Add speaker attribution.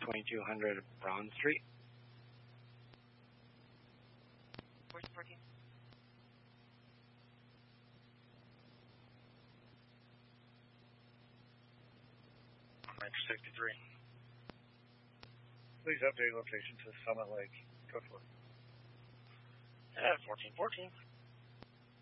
Speaker 1: 2200 Brown Street.
Speaker 2: 14.
Speaker 3: Range 63.
Speaker 4: Please update location to Summit Lake. Go for it.
Speaker 3: 1414.